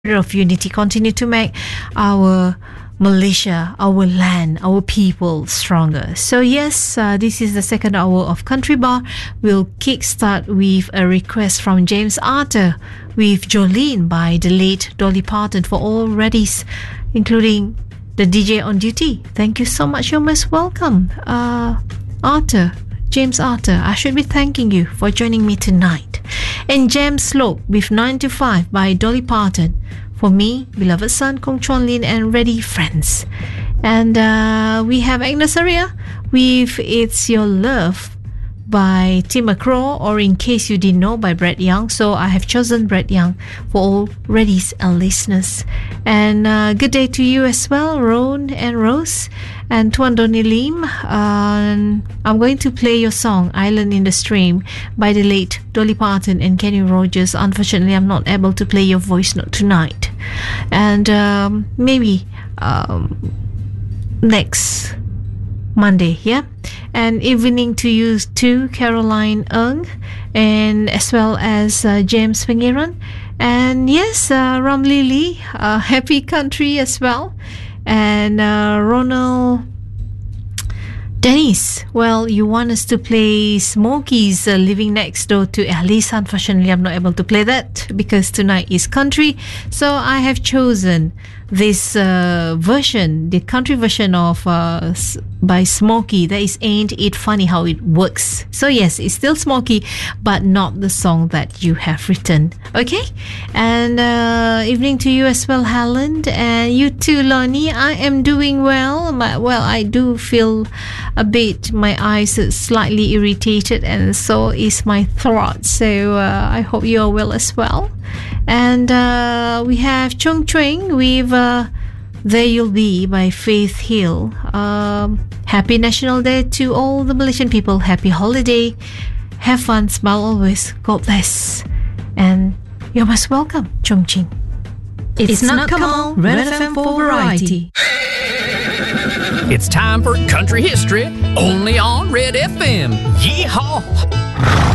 of unity continue to make our Malaysia, our land, our people stronger. So yes, this is the second hour of Country Bar. We'll kickstart with a request from James Arthur with Jolene by the late Dolly Parton for all readies, including the DJ on duty. Thank you so much. You're most welcome. Arthur, James Arthur, I should be thanking you for joining me tonight. And Jam Slope with 9 to 5 by Dolly Parton. For me, beloved son, Kong Chuan Lin, and ready friends. And we have Agnes Aria with It's Your Love by Tim McGraw, or In Case You Didn't Know by Brett Young. So I have chosen Brett Young for all readies and listeners. And good day to you as well, Ron and Rose and Tuan Donny Lim. I'm going to play your song Island in the Stream by the late Dolly Parton and Kenny Rogers. Unfortunately, I'm not able to play your voice note tonight. And maybe next Monday, yeah. And evening to you too, Caroline Ng, and as well as James Pangeran, and yes, Ramli Lee, Happy Country as well, and Ronald Dennis. Well, you want us to play Smokey's Living Next Door to Alice. Unfortunately, I'm not able to play that because tonight is country. So I have chosen this version, the country version of by Smokey. That is Ain't It Funny How It Works. So yes, it's still Smokey, but not the song that you have written. Okay? And evening to you as well, Helen. And you too, Lonnie. I am doing well. Well, I do feel a bit, my eyes are slightly irritated, and so is my throat. So I hope you are well as well. And we have Chung Chuang with There You'll Be by Faith Hill. Happy National Day to all the Malaysian people. Happy holiday. Have fun, smile always. God bless. And you're most welcome, Chung Ching. It's not Kamal, Red FM for variety. It's time for Country History, only on Red FM. Yeehaw!